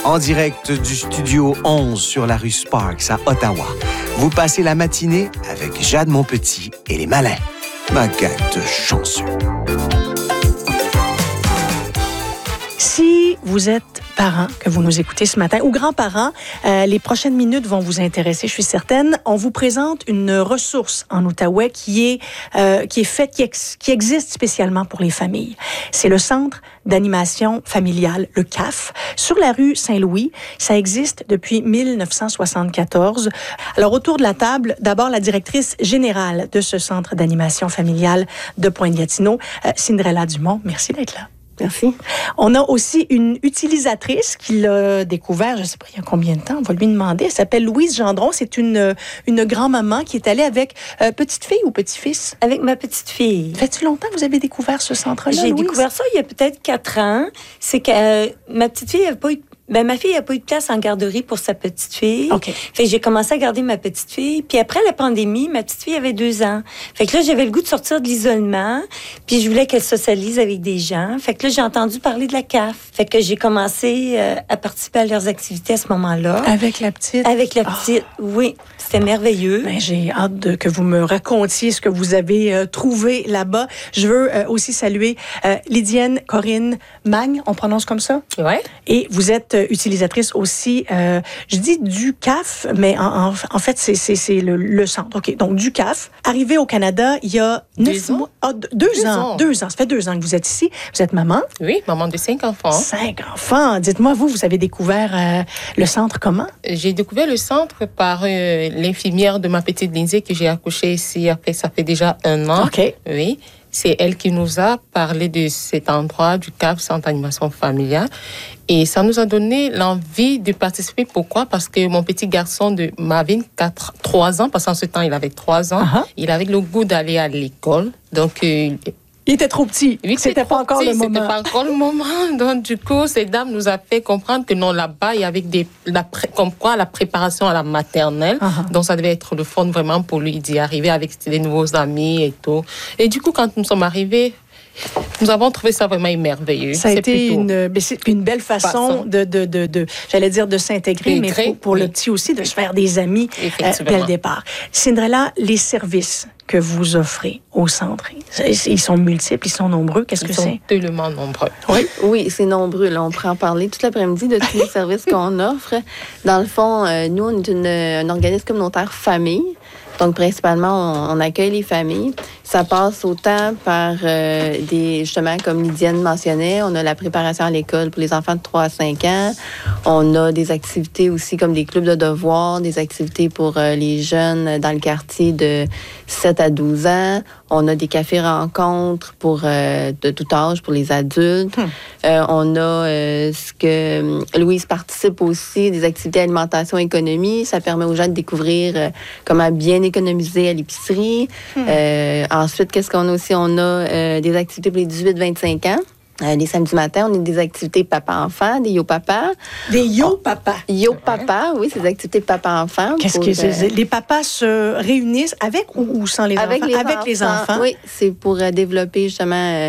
en direct du studio 11 sur la rue Sparks à Ottawa. Vous passez la matinée avec Jade Monpetit et les Malins. Ma gang de chanceux. Si vous êtes parents, que vous nous écoutez ce matin, ou grands-parents, les prochaines minutes vont vous intéresser, je suis certaine. On vous présente une ressource en Outaouais qui existe spécialement pour les familles. C'est le Centre d'animation familiale, le CAF, sur la rue Saint-Louis. Ça existe depuis 1974. Alors, autour de la table, d'abord la directrice générale de ce Centre d'animation familiale de Pointe-Gatineau, Cinderella Dumont. Merci d'être là. Merci. On a aussi une utilisatrice qui l'a découvert, je ne sais pas il y a combien de temps, on va lui demander. Elle s'appelle Louise Gendron. C'est une grand-maman qui est allée avec petite-fille ou petit-fils? Avec ma petite-fille. Fait-tu longtemps que vous avez découvert ce centre-là, J'ai Louise? découvert ça il y a peut-être 4 ans. C'est que ma petite-fille n'avait pas eu... ma fille n'a pas eu de place en garderie pour sa petite-fille. OK. Fait que j'ai commencé à garder ma petite-fille. Puis après la pandémie, ma petite-fille avait 2 ans. Fait que là, j'avais le goût de sortir de l'isolement. Puis je voulais qu'elle socialise avec des gens. Fait que là, j'ai entendu parler de la CAF. Fait que j'ai commencé à participer à leurs activités à ce moment-là. Avec la petite? Avec la petite, oui. C'était merveilleux. Ben, j'ai hâte que vous me racontiez ce que vous avez trouvé là-bas. Je veux aussi saluer Lydienne Corinne Magne, on prononce comme ça? Oui. Et vous êtes utilisatrice aussi, je dis du CAF, mais en fait, c'est le centre. OK, donc du CAF. Arrivé au Canada, il y a 9 mois. Ah, 2 ans. 2 ans. Ça fait 2 ans que vous êtes ici. Vous êtes maman? Oui, maman de 5 enfants. 5 enfants. Dites-moi, vous avez découvert le centre comment? J'ai découvert le centre par l'infirmière de ma petite Lindsay que j'ai accouchée ici. Après, ça fait déjà 1 an. OK. Oui. C'est elle qui nous a parlé de cet endroit, du CAF, Centre d'animation familiale. Et ça nous a donné l'envie de participer. Pourquoi? Parce que mon petit garçon de Marvin, 3 ans, parce qu'en ce temps, il avait 3 ans, il avait le goût d'aller à l'école. Donc, il était trop petit. C'était pas encore le moment. C'était pas encore le moment. Donc, du coup, cette dame nous a fait comprendre que non, là-bas, il y avait comme quoi la préparation à la maternelle. Donc, ça devait être le fun vraiment pour lui d'y arriver avec des nouveaux amis et tout. Et du coup, quand nous sommes arrivés, nous avons trouvé ça vraiment merveilleux. Ça a été une belle façon de j'allais dire de s'intégrer, mais pour le petit aussi, de se faire des amis dès le départ. Cinderella, les services que vous offrez au centre, ils sont multiples, ils sont nombreux. Qu'est-ce que c'est? Ils sont tellement nombreux. Oui, c'est nombreux. Là, on pourrait en parler toute l'après-midi de tous les services qu'on offre. Dans le fond, nous, on est un organisme communautaire famille. Donc, principalement, on accueille les familles. Ça passe autant par justement, comme Lydienne mentionnait, on a la préparation à l'école pour les enfants de 3 à 5 ans. On a des activités aussi comme des clubs de devoirs, des activités pour les jeunes dans le quartier de 7 à 12 ans. On a des cafés-rencontres pour de tout âge, pour les adultes. On a ce que Louise participe aussi, des activités alimentation et économie. Ça permet aux gens de découvrir comment bien économiser à l'épicerie. Ensuite, qu'est-ce qu'on a aussi? On a des activités pour les 18-25 ans. Les samedis matins, on a des activités papa-enfant, des yo-papa. Des yo-papa. Yo-papa, oui, c'est des activités papa-enfant. Qu'est-ce que c'est? Les papas se réunissent avec ou sans les enfants? Avec les enfants. Oui, c'est pour développer justement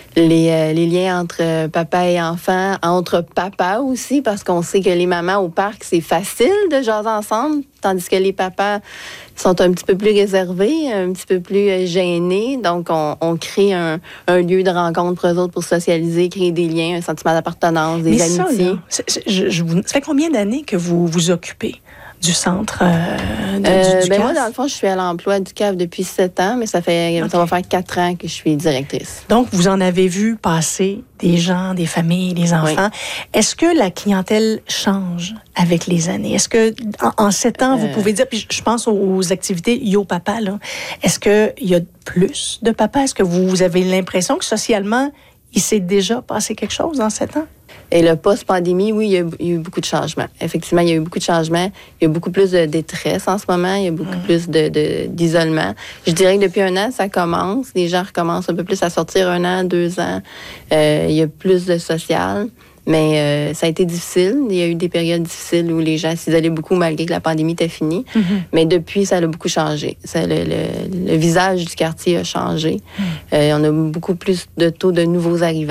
les liens entre papa et enfant, entre papas aussi, parce qu'on sait que les mamans au parc, c'est facile de jaser ensemble, tandis que les papas sont un petit peu plus réservés, un petit peu plus gênés. Donc, on crée un lieu de rencontre pour eux autres pour socialiser, créer des liens, un sentiment d'appartenance, des amitiés. Ça fait combien d'années que vous vous occupez du centre du CAF? Moi, dans le fond, je suis à l'emploi du CAF depuis 7 ans, mais ça va faire 4 ans que je suis directrice. Donc, vous en avez vu passer des gens, des familles, des enfants. Oui. Est-ce que la clientèle change avec les années? Est-ce que en 7 ans, vous pouvez dire, puis je pense aux activités Yo Papa, là, est-ce qu'il y a plus de papas? Est-ce que vous avez l'impression que socialement, il s'est déjà passé quelque chose en 7 ans? Et le post-pandémie, oui, il y a eu beaucoup de changements. Effectivement, il y a eu beaucoup de changements. Il y a beaucoup plus de détresse en ce moment. Il y a beaucoup plus d'isolement. Je dirais que depuis 1 an, ça commence. Les gens recommencent un peu plus à sortir 1 an, 2 ans. Il y a plus de social. Mais ça a été difficile. Il y a eu des périodes difficiles où les gens s'isolaient beaucoup malgré que la pandémie était finie. Mais depuis, ça a beaucoup changé. Le visage du quartier a changé. On a beaucoup plus de taux de nouveaux arrivants.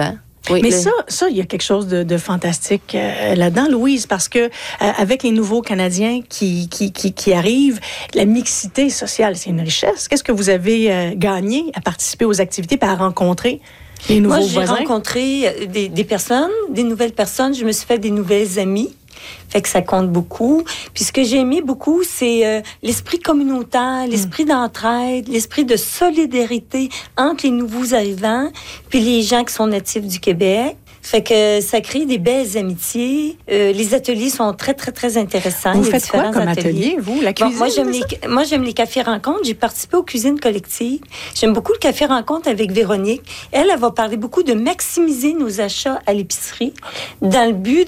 Oui, mais ça, il y a quelque chose de fantastique là-dedans, Louise, parce que avec les nouveaux Canadiens qui arrivent, la mixité sociale, c'est une richesse. Qu'est-ce que vous avez gagné à participer aux activités et à rencontrer les nouveaux voisins? Moi, j'ai rencontré des personnes, des nouvelles personnes. Je me suis fait des nouvelles amies. Fait que ça compte beaucoup. Puis ce que j'ai aimé beaucoup, c'est l'esprit communautaire, l'esprit d'entraide, l'esprit de solidarité entre les nouveaux arrivants puis les gens qui sont natifs du Québec. Fait que ça crée des belles amitiés. Les ateliers sont très, très, très intéressants. Vous faites quoi comme atelier, vous? La cuisine? Bon, moi, j'aime les cafés rencontres. J'ai participé aux cuisines collectives. J'aime beaucoup le café rencontre avec Véronique. Elle va parler beaucoup de maximiser nos achats à l'épicerie dans le but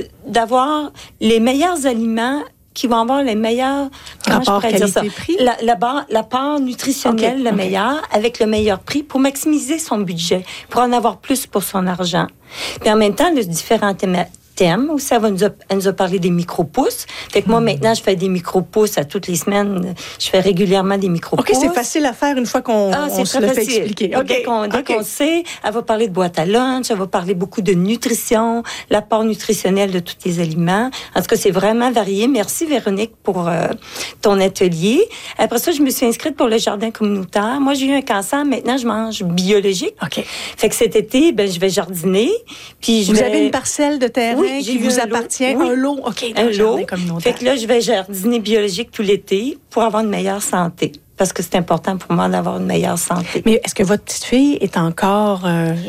d'avoir les meilleurs aliments qui vont avoir les meilleurs rapport qualité-prix. La part nutritionnelle, le meilleur, avec le meilleur prix pour maximiser son budget, pour en avoir plus pour son argent. Puis en même temps, il y a différents thèmes. Aussi, elle nous a parlé des micro-pousses. Fait que moi, maintenant, je fais des micro-pousses à toutes les semaines. Je fais régulièrement des micro-pousses. OK, c'est facile à faire une fois qu'on se le fait expliquer. Dès qu'on sait, elle va parler de boîte à lunch, elle va parler beaucoup de nutrition, l'apport nutritionnel de tous les aliments. En tout cas, c'est vraiment varié. Merci, Véronique, pour ton atelier. Après ça, je me suis inscrite pour le jardin communautaire. Moi, j'ai eu un cancer. Maintenant, je mange biologique. OK. Fait que cet été, je vais jardiner. Puis Vous avez une parcelle de terrain? Oui, qui vous appartient, un lot. OK, un lot. Fait que là, je vais jardiner biologique tout l'été pour avoir une meilleure santé. Parce que c'est important pour moi d'avoir une meilleure santé. Mais est-ce que votre petite fille est encore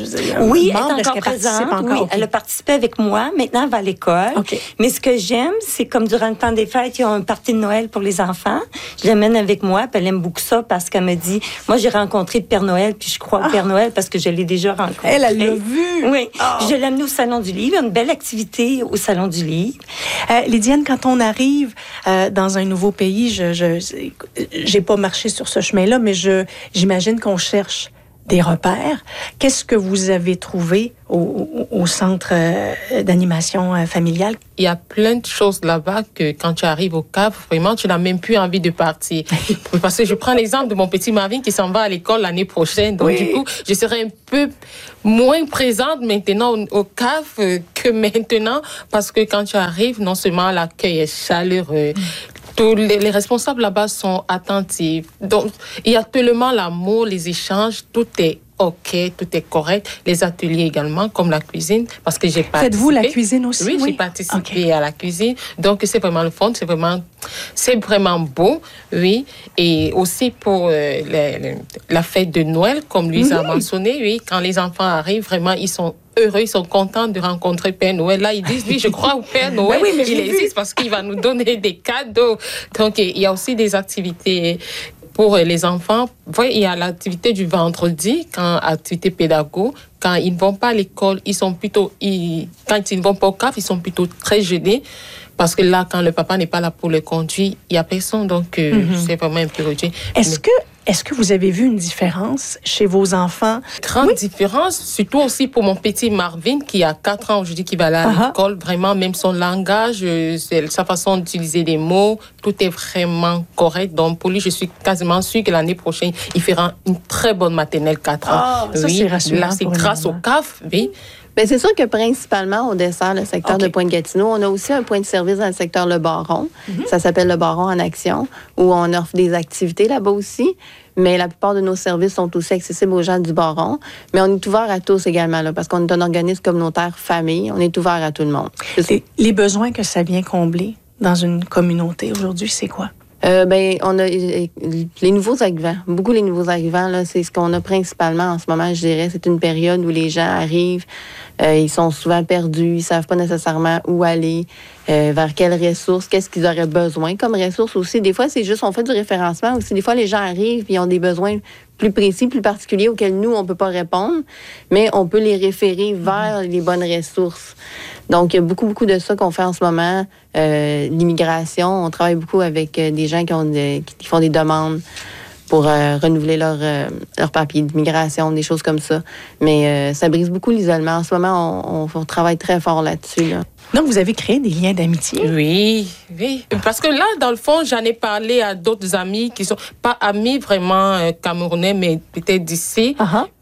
oui, elle est encore présente. Oui, okay. Elle a participé avec moi. Maintenant, elle va à l'école. Okay. Mais ce que j'aime, c'est comme durant le temps des fêtes, il y a un party de Noël pour les enfants. Je l'amène avec moi, puis elle aime beaucoup ça parce qu'elle me dit, moi, j'ai rencontré le Père Noël, puis je crois au Père Noël parce que je l'ai déjà rencontré. Elle l'a vu. Oui. Oh. Je l'ai amenée au Salon du Livre. Une belle activité au Salon du Livre. Lydiane, quand on arrive dans un nouveau pays, j'ai pas marché sur ce chemin-là, mais j'imagine qu'on cherche des repères. Qu'est-ce que vous avez trouvé au centre d'animation familiale? Il y a plein de choses là-bas que quand tu arrives au Cap, vraiment, tu n'as même plus envie de partir. Parce que je prends l'exemple de mon petit Marvin qui s'en va à l'école l'année prochaine. Donc, du coup, je serai un peu moins présente maintenant au CAF que maintenant parce que quand tu arrives, non seulement l'accueil est chaleureux, tous les responsables là-bas sont attentifs. Donc, il y a tellement l'amour, les échanges, tout est OK, tout est correct. Les ateliers également, comme la cuisine, parce que j'ai participé. Faites-vous la cuisine aussi? Oui, j'ai participé à la cuisine. Donc, c'est vraiment le fun, c'est vraiment beau, oui. Et aussi pour la fête de Noël, comme Louise a mentionné, oui, quand les enfants arrivent, vraiment, ils sont heureux, ils sont contents de rencontrer Père Noël. Là, ils disent, oui, je crois au Père Noël. Oui, mais il existe parce qu'il va nous donner des cadeaux. Donc, il y a aussi des activités pour les enfants. Il y a l'activité du vendredi, activité pédago. Quand ils ne vont pas à l'école, quand ils ne vont pas au CAF, ils sont plutôt très gênés. Parce que là, quand le papa n'est pas là pour le conduire, il n'y a personne. Donc, c'est vraiment un peu réduit. Est-ce que vous avez vu une différence chez vos enfants? Grande différence, surtout aussi pour mon petit Marvin qui a 4 ans aujourd'hui, qui va aller à l'école. Vraiment, même son langage, sa façon d'utiliser des mots, tout est vraiment correct. Donc, pour lui, je suis quasiment sûre que l'année prochaine, il fera une très bonne maternelle 4 ans. Ça, c'est rassurant. Là, c'est grâce au CAF, oui. Bien, c'est sûr que principalement, on dessert le secteur de Pointe-Gatineau. On a aussi un point de service dans le secteur Le Baron. Ça s'appelle Le Baron en action, où on offre des activités là-bas aussi. Mais la plupart de nos services sont aussi accessibles aux gens du Baron. Mais on est ouvert à tous également, là, parce qu'on est un organisme communautaire famille. On est ouvert à tout le monde. Les besoins que ça vient combler dans une communauté aujourd'hui, c'est quoi? On a les nouveaux arrivants. Beaucoup les nouveaux arrivants, là, c'est ce qu'on a principalement en ce moment, je dirais. C'est une période où les gens arrivent, ils sont souvent perdus, ils savent pas nécessairement où aller, vers quelles ressources, qu'est-ce qu'ils auraient besoin comme ressources aussi. Des fois, c'est juste, on fait du référencement aussi. Des fois, les gens arrivent et ils ont des besoins plus précis, plus particuliers auxquels nous, on peut pas répondre, mais on peut les référer vers les bonnes ressources. Donc, il y a beaucoup de ça qu'on fait en ce moment. L'immigration, on travaille beaucoup avec des gens qui font des demandes pour renouveler leur papier d'immigration, des choses comme ça. Mais ça brise beaucoup l'isolement. En ce moment, on travaille très fort là-dessus. Là. Donc, vous avez créé des liens d'amitié? Oui. Parce que là, dans le fond, j'en ai parlé à d'autres amis qui sont pas amis vraiment camerounais, mais peut-être d'ici.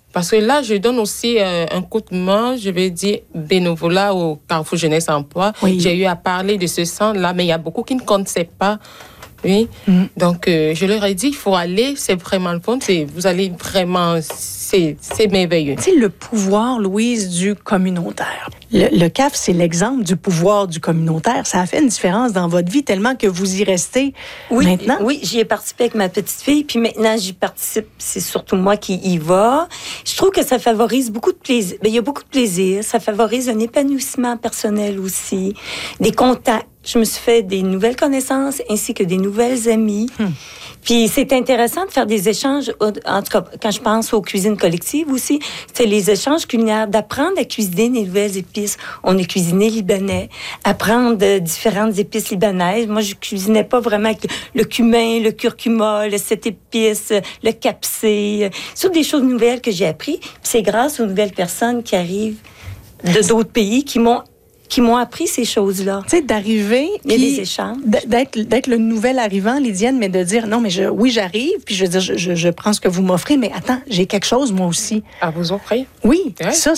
Parce que là, je donne aussi un coup de main, je vais dire, bénévolat au Carrefour Jeunesse Emploi. Oui. J'ai eu à parler de ce centre-là, mais il y a beaucoup qui ne connaissent pas. Oui. Donc, je leur ai dit, il faut aller, c'est vraiment le fun. Vous allez vraiment... C'est merveilleux. C'est le pouvoir, Louise, du communautaire. Le CAF, c'est l'exemple du pouvoir du communautaire. Ça a fait une différence dans votre vie tellement que vous y restez maintenant. Oui, j'y ai participé avec ma petite fille, puis maintenant j'y participe. C'est surtout moi qui y va. Je trouve que ça favorise beaucoup de plaisir. Il y a beaucoup de plaisir. Ça favorise un épanouissement personnel aussi, des contacts. Je me suis fait des nouvelles connaissances ainsi que des nouvelles amies. Puis c'est intéressant de faire des échanges, en tout cas, quand je pense aux cuisines collectives aussi, c'est les échanges culinaires, d'apprendre à cuisiner des nouvelles épices. On a cuisiné libanais, apprendre différentes épices libanaises. Moi, je cuisinais pas vraiment avec le cumin, le curcuma, le 7 épices, le capsé. C'est des choses nouvelles que j'ai appris. Puis c'est grâce aux nouvelles personnes qui arrivent de d'autres pays qui m'ont appris ces choses-là. Tu sais, d'arriver, il y a des échanges. D'être le nouvel arrivant, Lydienne, mais de dire, non, mais j'arrive, puis je veux dire, je prends ce que vous m'offrez, mais attends, j'ai quelque chose, moi aussi. À vous offrir? Oui, ouais. Ça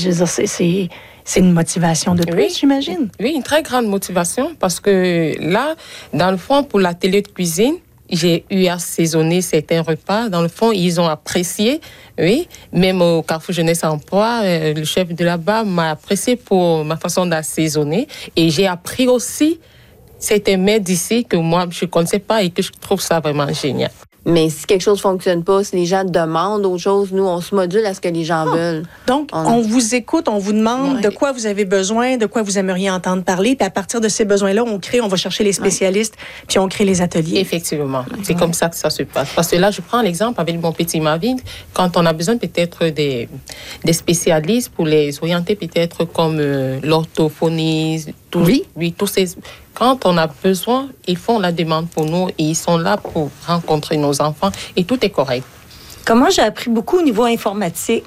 c'est une motivation de plus, j'imagine. Oui, une très grande motivation, parce que là, dans le fond, pour l'atelier de cuisine, j'ai eu à assaisonner certains repas. Dans le fond, ils ont apprécié, oui. Même au Carrefour Jeunesse Emploi, le chef de là-bas m'a apprécié pour ma façon d'assaisonner. Et j'ai appris aussi certains mets d'ici que moi, je ne connaissais pas et que je trouve ça vraiment génial. Mais si quelque chose ne fonctionne pas, si les gens demandent autre chose, nous, on se module à ce que les gens veulent. Donc, on vous écoute, on vous demande de quoi vous avez besoin, de quoi vous aimeriez entendre parler, puis à partir de ces besoins-là, on va chercher les spécialistes, puis on crée les ateliers. Effectivement. C'est comme ça que ça se passe. Parce que là, je prends l'exemple avec mon petit Marvin, quand on a besoin peut-être des spécialistes pour les orienter peut-être comme l'orthophonie, tous ces... Quand on a besoin, ils font la demande pour nous et ils sont là pour rencontrer nos enfants et tout est correct. Comment j'ai appris beaucoup au niveau informatique?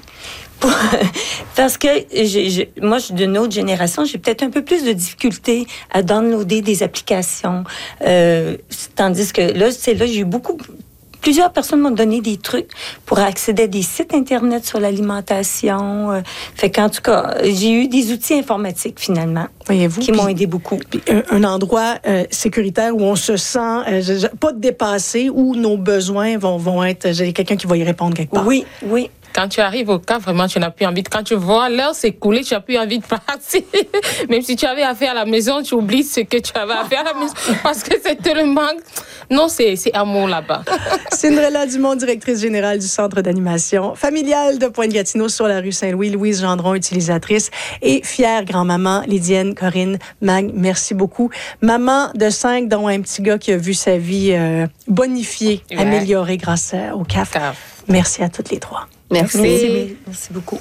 Parce que moi, je suis d'une autre génération, j'ai peut-être un peu plus de difficulté à downloader des applications. Tandis que là, j'ai eu plusieurs personnes m'ont donné des trucs pour accéder à des sites Internet sur l'alimentation. Fait qu'en tout cas, j'ai eu des outils informatiques, finalement, voyez-vous, qui m'ont aidé beaucoup. Puis un endroit sécuritaire où on se sent pas dépassé, où nos besoins vont être... J'ai quelqu'un qui va y répondre quelque part. Oui. Quand tu arrives au cas, vraiment, tu n'as plus envie. Quand tu vois l'heure s'écouler, tu n'as plus envie de partir. Même si tu avais affaire à la maison, tu oublies ce que tu avais à faire à la maison. Parce que c'est tellement... Non, c'est amour là-bas. Cinderella Dumont, directrice générale du Centre d'animation familiale de Pointe-Gatineau sur la rue Saint-Louis. Louise Gendron, utilisatrice. Et fière grand-maman, Lydienne Corinne Mag. Merci beaucoup. Maman de 5, dont un petit gars qui a vu sa vie bonifiée, améliorée grâce au CAF. Merci à toutes les trois. Merci beaucoup.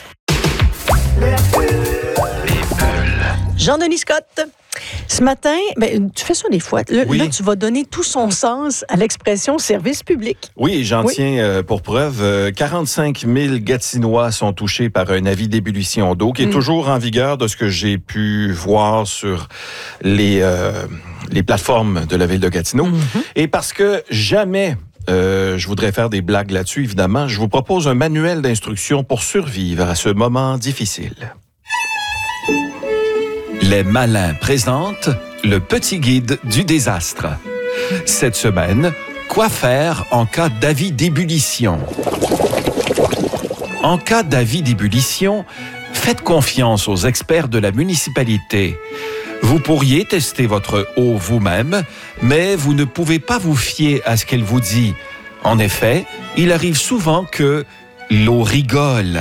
Jean-Denis Scott, ce matin, tu fais ça des fois. Là, tu vas donner tout son sens à l'expression service public. Oui, j'en tiens pour preuve. 45 000 Gatinois sont touchés par un avis d'ébullition d'eau qui est toujours en vigueur de ce que j'ai pu voir sur les plateformes de la ville de Gatineau. Et parce que jamais... je voudrais faire des blagues là-dessus, évidemment. Je vous propose un manuel d'instruction pour survivre à ce moment difficile. Les Malins présentent le petit guide du désastre. Cette semaine, quoi faire en cas d'avis d'ébullition? En cas d'avis d'ébullition, faites confiance aux experts de la municipalité. Vous pourriez tester votre eau vous-même, mais vous ne pouvez pas vous fier à ce qu'elle vous dit. En effet, il arrive souvent que l'eau rigole.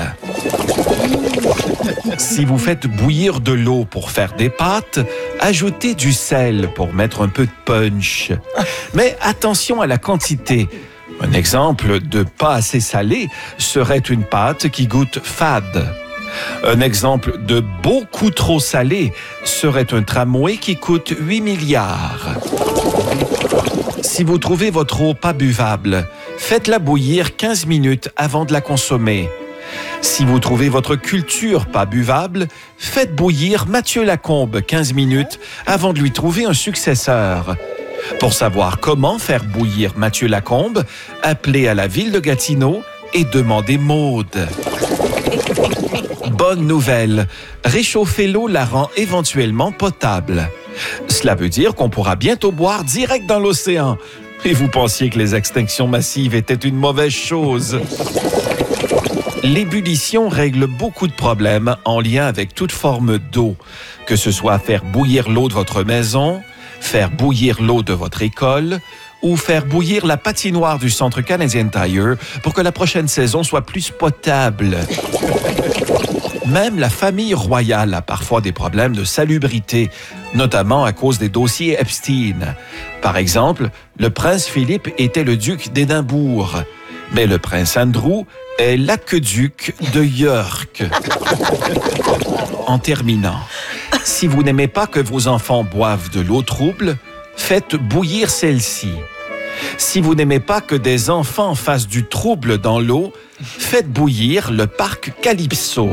Si vous faites bouillir de l'eau pour faire des pâtes, ajoutez du sel pour mettre un peu de punch. Mais attention à la quantité. Un exemple de pas assez salé serait une pâte qui goûte fade. Un exemple de beaucoup trop salé serait un tramway qui coûte 8 milliards. Si vous trouvez votre eau pas buvable, faites-la bouillir 15 minutes avant de la consommer. Si vous trouvez votre culture pas buvable, faites bouillir Mathieu Lacombe 15 minutes avant de lui trouver un successeur. Pour savoir comment faire bouillir Mathieu Lacombe, appelez à la ville de Gatineau et demandez Maude. Bonne nouvelle, réchauffer l'eau la rend éventuellement potable. Cela veut dire qu'on pourra bientôt boire direct dans l'océan. Et vous pensiez que les extinctions massives étaient une mauvaise chose. L'ébullition règle beaucoup de problèmes en lien avec toute forme d'eau, que ce soit faire bouillir l'eau de votre maison, faire bouillir l'eau de votre école ou faire bouillir la patinoire du Centre Canadien Tire pour que la prochaine saison soit plus potable. Même la famille royale a parfois des problèmes de salubrité, notamment à cause des dossiers Epstein. Par exemple, le prince Philippe était le duc d'Édimbourg, mais le prince Andrew est l'aqueduc de York. En terminant, si vous n'aimez pas que vos enfants boivent de l'eau trouble, faites bouillir celle-ci. Si vous n'aimez pas que des enfants fassent du trouble dans l'eau, faites bouillir le parc Calypso.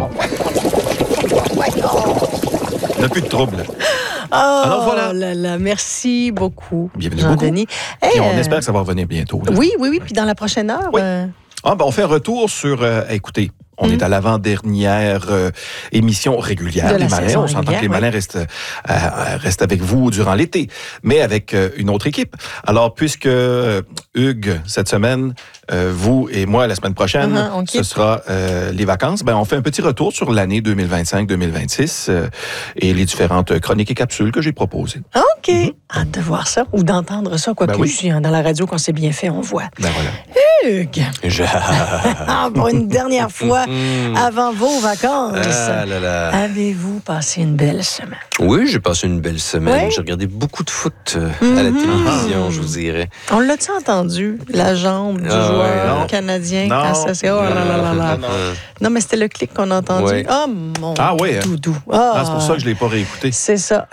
Il n'y a plus de trouble. Oh, alors voilà. Là là, merci beaucoup, bienvenue Jean-Denis. Et on espère que ça va revenir bientôt. Là. Oui. Puis dans la prochaine heure... Oui. On fait un retour sur... écoutez, on est à l'avant-dernière émission régulière des Malins. On s'entend que les Malins restent avec vous durant l'été, mais avec une autre équipe. Alors, puisque Hugues, cette semaine, vous et moi, la semaine prochaine, ce sera les vacances, on fait un petit retour sur l'année 2025-2026 et les différentes chroniques et capsules que j'ai proposées. OK. Hâte de voir ça ou d'entendre ça, quoi que aussi. Dans la radio, quand c'est bien fait, on voit. Voilà. Hugues! Pour une dernière fois, avant vos vacances, avez-vous passé une belle semaine? Oui, j'ai passé une belle semaine. Oui? J'ai regardé beaucoup de foot à la télévision, je vous dirais. On l'a-tu entendu, la jambe du joueur canadien? Quand ça, c'est... Non, mais c'était le clic qu'on a entendu. Oui. Oh, mon doudou. C'est pour ça que je ne l'ai pas réécouté. C'est ça.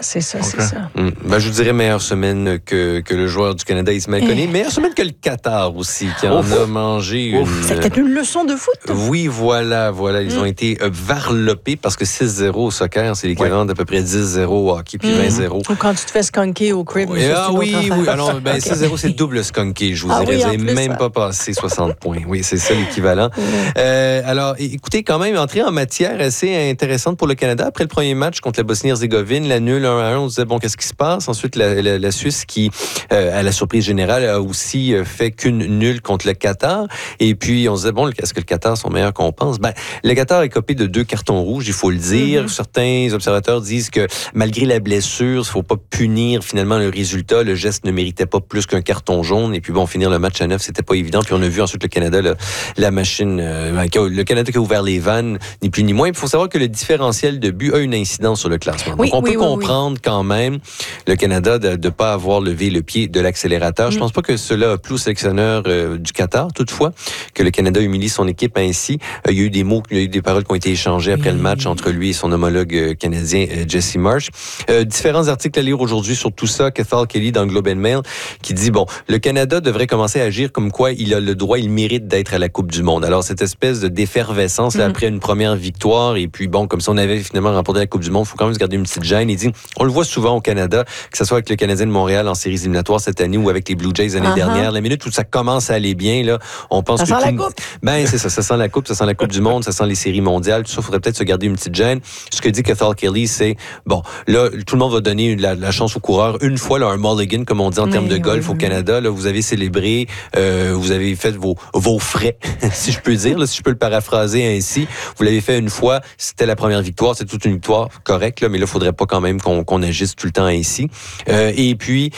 Je vous dirais meilleure semaine que le joueur du Canada, Ismaël Koné. Meilleure semaine que le Qatar aussi, qui en a mangé une... C'était une leçon de foot. Oui, voilà. Ils ont été varlopés parce que 6-0 au soccer, c'est l'équivalent d'à peu près 10-0 au hockey, puis 20-0. Ou quand tu te fais skunker au crib. Oui. Alors, 6-0, c'est double skunké, je vous dirais. Vous n'avez même pas passé 60 points. Oui, c'est ça l'équivalent. Alors, écoutez, quand même, entrée en matière assez intéressante pour le Canada. Après le premier match contre la Bosnie-Herzégovine, la nulle 1-1, on se disait, qu'est-ce qui se passe? Ensuite, la Suisse qui, à la surprise générale, a aussi fait qu'une nulle contre le Qatar. Et puis, on se disait, est-ce que le Qatar sont meilleurs qu'on pense? Le Qatar est copé de 2 cartons rouges, il faut le dire. Certains observateurs disent que malgré la blessure, il ne faut pas punir finalement le résultat. Le geste ne méritait pas plus qu'un carton jaune. Et puis finir le match à 9, c'était pas évident. Puis on a vu ensuite le Canada, la machine, le Canada qui a ouvert les vannes, ni plus ni moins. Il faut savoir que le différentiel de but a une incidence sur le classement. Donc on peut comprendre quand même le Canada de ne pas avoir levé le pied de l'accélérateur. Je pense pas que cela a plu au sélectionneur du Qatar, toutefois, que le Canada humilie son équipe ainsi. Il y a eu des mots, il y a eu des paroles qui ont été échangées après le match entre lui et son homologue canadien, Jesse Marsh. Différents articles à lire aujourd'hui sur tout ça. Cathal Kelly dans le Globe and Mail qui dit, le Canada devrait commencer à agir comme quoi il a le droit, il mérite d'être à la Coupe du Monde. Alors, cette espèce d'effervescence là, après une première victoire, et puis comme si on avait finalement remporté la Coupe du Monde, il faut quand même se garder une petite gêne. Il dit, on le voit souvent au Canada, que ce soit avec le Canadien de Montréal en séries éliminatoires cette année ou avec les Blue Jays l'année dernière. La minute où ça commence à aller bien, là, on pense ça que... sent la coupe. C'est ça sent la coupe, ça sent la Coupe du Monde, ça sent les séries mondiales, tout ça, il faudrait peut-être se garder une petite gêne. Ce que dit Cathal Kelly, c'est, là, tout le monde va donner la chance aux coureurs une fois, là, un mulligan, comme on dit en termes de golf au Canada. Là, vous avez célébré, vous avez fait vos frais, si je peux dire, là, si je peux le paraphraser ainsi. Vous l'avez fait une fois, c'était la première victoire, c'est toute une victoire correcte, là, mais là, il faudrait pas quand même qu'on agisse tout le temps ainsi. Et puis,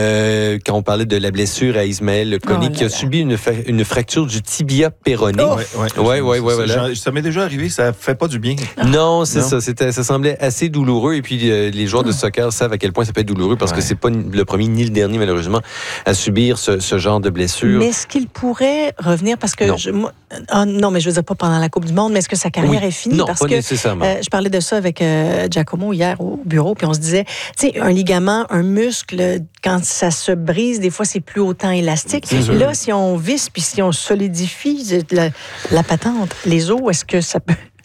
quand on parlait de la blessure à Ismaël Koné, qui a subi une fracture du tibia péroné. Voilà. Ça m'est déjà arrivé, ça fait pas du bien. Non, c'est ça. Ça semblait assez douloureux. Et puis, les joueurs de soccer savent à quel point ça peut être douloureux parce que c'est pas le premier ni le dernier, malheureusement, à subir ce genre de blessure. Mais est-ce qu'il pourrait revenir? Parce que non, mais je veux dire pas pendant la Coupe du Monde, mais est-ce que sa carrière est finie? Non, parce pas que nécessairement. Je parlais de ça avec Giacomo hier au bureau, puis on se disait, tu sais, un ligament, un muscle, quand ça se brise, des fois, c'est plus autant élastique. Là, si on visse puis si on solidifie la patente, les os, est-ce que ça peut...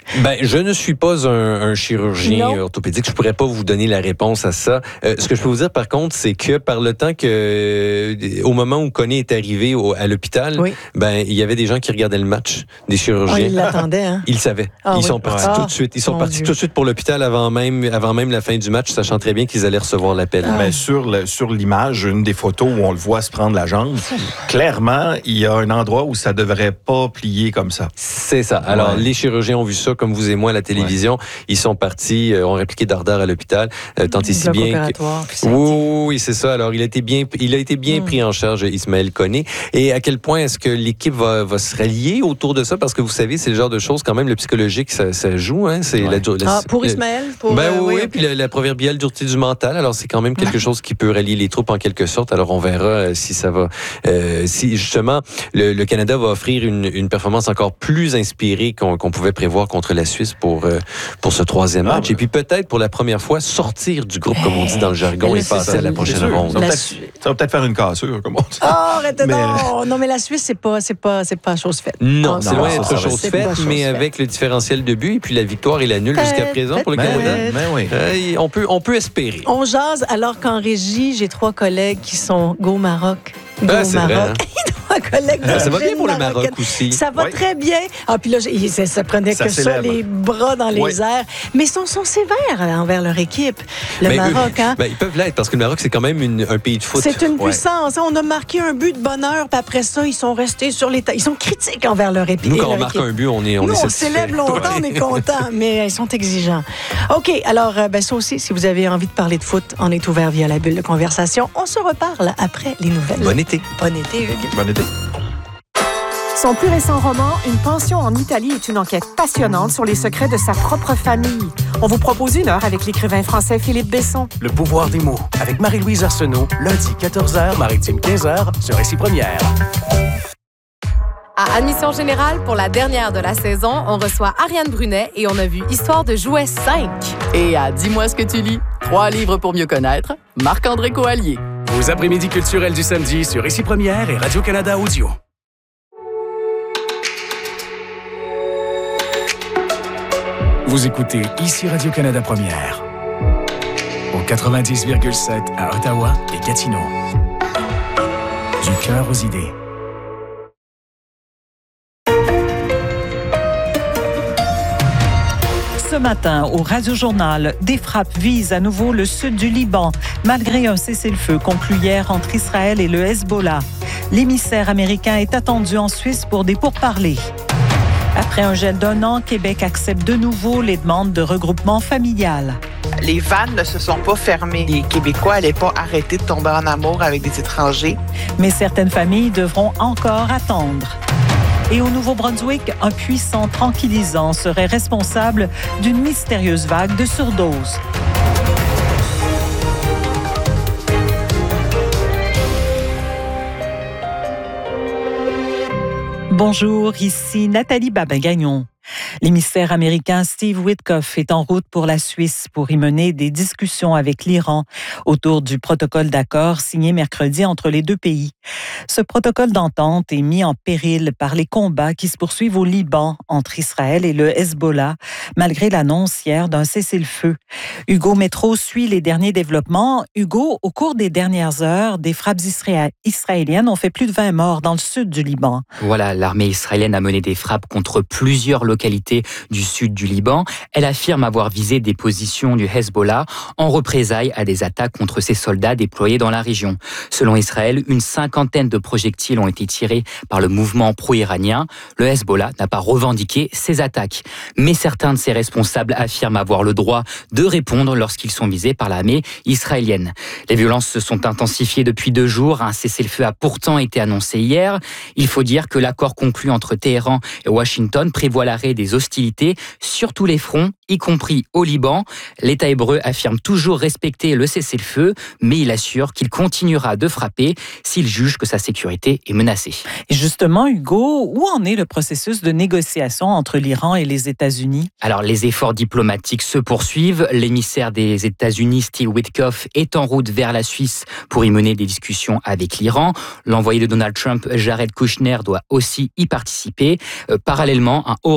Ben, je ne suis pas un chirurgien orthopédique. Je pourrais pas vous donner la réponse à ça. Ce que je peux vous dire, par contre, c'est que par le temps au moment où Koné est arrivé à l'hôpital, ben, il y avait des gens qui regardaient le match, des chirurgiens. Ils l'attendaient, hein? Ils savaient. Ils sont partis tout de suite. Ils sont partis tout de suite pour l'hôpital avant même la fin du match, sachant très bien qu'ils allaient recevoir l'appel. Mais sur l'image, une des photos où on le voit se prendre la jambe, clairement, il y a un endroit où ça devrait pas plier comme ça. C'est ça. Alors, les chirurgiens ont vu ça, comme vous et moi, à la télévision. Ouais. Ils sont partis, ont répliqué d'ardeur à l'hôpital, tant et si bien que... Oui, c'est ça. Alors, il a été bien pris en charge, Ismaël Koné. Et à quel point est-ce que l'équipe va se rallier autour de ça? Parce que vous savez, c'est le genre de choses, quand même, le psychologique, ça joue. Hein? C'est pour Ismaël? Puis la proverbiale dureté du mental. Alors, c'est quand même quelque chose qui peut rallier les troupes en quelque sorte. Alors, on verra si ça va... si, justement, le Canada va offrir une performance encore plus inspirée qu'on pouvait prévoir contre la Suisse pour ce troisième match. Et puis peut-être pour la première fois sortir du groupe, comme on dit dans le jargon, et passer à la prochaine ronde. Ça va peut-être faire une cassure, comme on dit. Arrêtez non, mais la Suisse, c'est pas chose faite. Non, c'est loin d'être chose faite, mais avec le différentiel de but et puis la victoire et la nulle jusqu'à présent pour le Canada, on peut espérer. On jase alors qu'en régie, j'ai 3 collègues qui sont Go Maroc. Go Maroc. Vrai, hein? Ça va bien pour le Maroc aussi. Ça va très bien. Ah, puis là, ça prenait que ça, les bras dans les airs. Mais ils sont sévères envers leur équipe. Le Maroc, hein? Ils peuvent l'être parce que le Maroc, c'est quand même un pays de foot. C'est une puissance. On a marqué un but de bonheur, puis après ça, ils sont restés sur les Ils sont critiques envers leur équipe. Nous, quand on marque un but, on est satisfait. On célèbre longtemps, on est content, mais ils sont exigeants. OK, alors, ça aussi, si vous avez envie de parler de foot, on est ouvert via la bulle de conversation. On se reparle après les nouvelles. Bon été. Bon été, Hugues. Bon été. Son plus récent roman, Une pension en Italie, est une enquête passionnante sur les secrets de sa propre famille. On vous propose 1 heure avec l'écrivain français Philippe Besson. Le pouvoir des mots, avec Marie-Louise Arsenault, lundi 14h, Maritime 15h, sur Récit Première. À Admission Générale, pour la dernière de la saison, on reçoit Ariane Brunet et on a vu Histoire de jouets 5. Et à Dis-moi ce que tu lis, 3 livres pour mieux connaître, Marc-André Coallier. Vos après-midi culturels du samedi sur Récit Première et Radio-Canada Audio. Vous écoutez ici Radio-Canada Première, au 90,7 à Ottawa et Gatineau. Du cœur aux idées. Ce matin, au Radio-Journal, des frappes visent à nouveau le sud du Liban, malgré un cessez-le-feu conclu hier entre Israël et le Hezbollah. L'émissaire américain est attendu en Suisse pour des pourparlers. Après un gel d'1 an, Québec accepte de nouveau les demandes de regroupement familial. Les vannes ne se sont pas fermées. Les Québécois n'allaient pas arrêter de tomber en amour avec des étrangers. Mais certaines familles devront encore attendre. Et au Nouveau-Brunswick, un puissant tranquillisant serait responsable d'une mystérieuse vague de surdose. Bonjour, ici Nathalie Babin-Gagnon. L'émissaire américain Steve Witkoff est en route pour la Suisse pour y mener des discussions avec l'Iran autour du protocole d'accord signé mercredi entre les 2 pays. Ce protocole d'entente est mis en péril par les combats qui se poursuivent au Liban entre Israël et le Hezbollah, malgré l'annonce hier d'un cessez-le-feu. Hugo Métro suit les derniers développements. Hugo, au cours des dernières heures, des frappes israéliennes ont fait plus de 20 morts dans le sud du Liban. Voilà, l'armée israélienne a mené des frappes contre plusieurs localités du sud du Liban. Elle affirme avoir visé des positions du Hezbollah en représailles à des attaques contre ses soldats déployés dans la région. Selon Israël, une 50aine de projectiles ont été tirés par le mouvement pro-iranien. Le Hezbollah n'a pas revendiqué ces attaques. Mais certains de ses responsables affirment avoir le droit de répondre lorsqu'ils sont visés par l'armée israélienne. Les violences se sont intensifiées depuis 2 jours. Un cessez-le-feu a pourtant été annoncé hier. Il faut dire que l'accord conclu entre Téhéran et Washington prévoit l'arrêt des hostilités sur tous les fronts, y compris au Liban. L'État hébreu affirme toujours respecter le cessez-le-feu, mais il assure qu'il continuera de frapper s'il juge que sa sécurité est menacée. Et justement, Hugo, où en est le processus de négociation entre l'Iran et les États-Unis? Alors, les efforts diplomatiques se poursuivent. L'émissaire des États-Unis, Steve Witkoff, est en route vers la Suisse pour y mener des discussions avec l'Iran. L'envoyé de Donald Trump, Jared Kushner, doit aussi y participer. Parallèlement, un haut responsable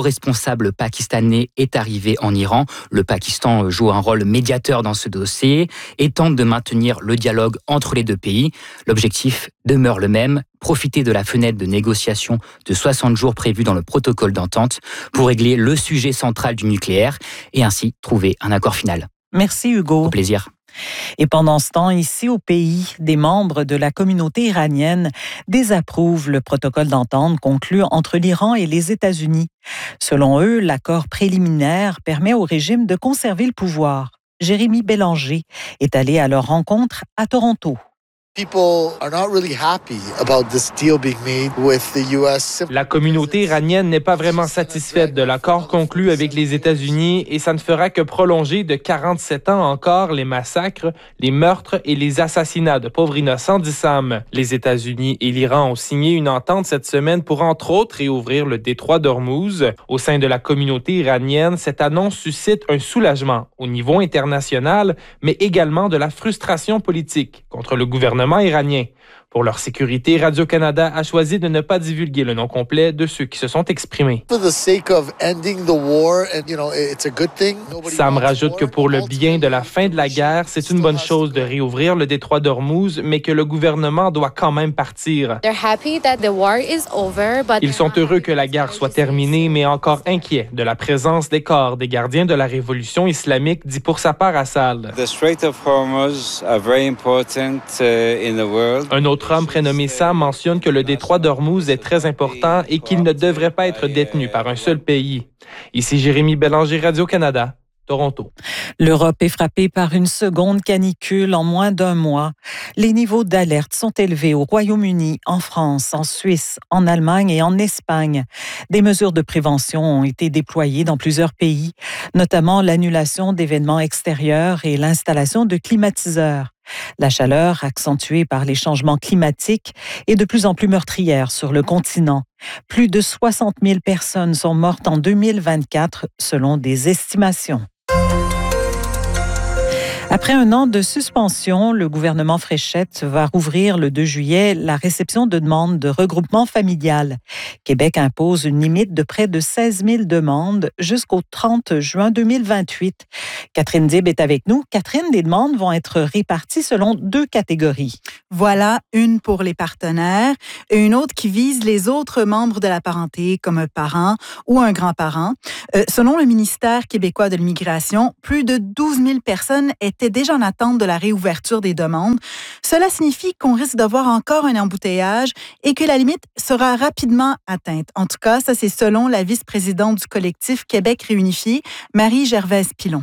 responsable pakistanais est arrivé en Iran. Le Pakistan joue un rôle médiateur dans ce dossier et tente de maintenir le dialogue entre les deux pays. L'objectif demeure le même, profiter de la fenêtre de négociation de 60 jours prévue dans le protocole d'entente pour régler le sujet central du nucléaire et ainsi trouver un accord final. Merci Hugo. Au plaisir. Et pendant ce temps, ici au pays, des membres de la communauté iranienne désapprouvent le protocole d'entente conclu entre l'Iran et les États-Unis. Selon eux, l'accord préliminaire permet au régime de conserver le pouvoir. Jérémy Bélanger est allé à leur rencontre à Toronto. La communauté iranienne n'est pas vraiment satisfaite de l'accord conclu avec les États-Unis et ça ne fera que prolonger de 47 ans encore les massacres, les meurtres et les assassinats de pauvres innocents d'Issam. Les États-Unis et l'Iran ont signé une entente cette semaine pour entre autres réouvrir le détroit d'Ormuz. Au sein de la communauté iranienne, cette annonce suscite un soulagement au niveau international, mais également de la frustration politique contre le gouvernement iranien. Pour leur sécurité, Radio-Canada a choisi de ne pas divulguer le nom complet de ceux qui se sont exprimés. Sam rajoute que pour le bien de la fin de la guerre, c'est une bonne chose de réouvrir le détroit d'Ormuz, mais que le gouvernement doit quand même partir. Ils sont heureux que la guerre soit terminée, mais encore inquiets de la présence des corps des gardiens de la révolution islamique, dit pour sa part Assad. Un autre homme prénommé Sam mentionne que le détroit d'Ormuz est très important et qu'il ne devrait pas être détenu par un seul pays. Ici Jérémy Bélanger, Radio-Canada, Toronto. L'Europe est frappée par une seconde canicule en moins d'un mois. Les niveaux d'alerte sont élevés au Royaume-Uni, en France, en Suisse, en Allemagne et en Espagne. Des mesures de prévention ont été déployées dans plusieurs pays, notamment l'annulation d'événements extérieurs et l'installation de climatiseurs. La chaleur, accentuée par les changements climatiques, est de plus en plus meurtrière sur le continent. Plus de 60 000 personnes sont mortes en 2024, selon des estimations. Après un an de suspension, le gouvernement Fréchette va rouvrir le 2 juillet la réception de demandes de regroupement familial. Québec impose une limite de près de 16 000 demandes jusqu'au 30 juin 2028. Catherine Dib est avec nous. Catherine, les demandes vont être réparties selon 2 catégories. Voilà, une pour les partenaires et une autre qui vise les autres membres de la parenté, comme un parent ou un grand-parent. Selon le ministère québécois de l'immigration, plus de 12 000 personnes étaient déjà en attente de la réouverture des demandes. Cela signifie qu'on risque d'avoir encore un embouteillage et que la limite sera rapidement atteinte. En tout cas, ça c'est selon la vice-présidente du collectif Québec réunifié, Marie-Gervaise Pilon.